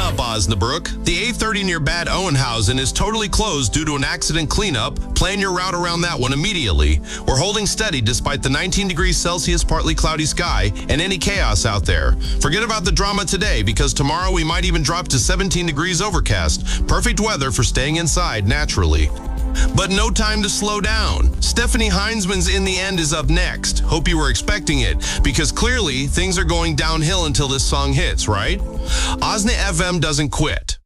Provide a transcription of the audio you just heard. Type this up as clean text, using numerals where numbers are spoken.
up, Osnabrück? The A30 near Bad Oeynhausen is totally closed due to an accident cleanup. Plan your route around that one immediately. We're holding steady despite the 19 degrees Celsius partly cloudy sky and any chaos out there. Forget about the drama today because tomorrow we might even drop to 17 degrees overcast. Perfect weather for staying inside naturally. But no time to slow down. Stephanie Heinzman's In the End is up next. Hope you were expecting it, because clearly things are going downhill until this song hits, right? Osna FM doesn't quit.